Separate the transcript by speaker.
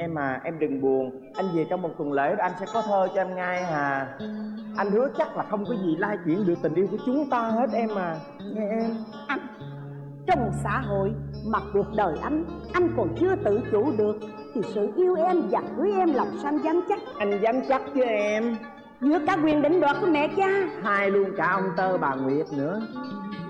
Speaker 1: Em à, em đừng buồn. Anh về trong một tuần lễ anh sẽ có thơ cho em ngay hà. Anh hứa chắc là không có gì lai chuyển được tình yêu của chúng ta hết em à. Nghe em.
Speaker 2: Anh, trong một xã hội mà cuộc đời anh còn chưa tự chủ được, thì sự yêu em và cưới em làm sao anh dám chắc?
Speaker 1: Anh dám chắc chứ em.
Speaker 2: Giữa cả quyền định đoạt của mẹ cha,
Speaker 1: hai luôn cả ông Tơ bà Nguyệt nữa.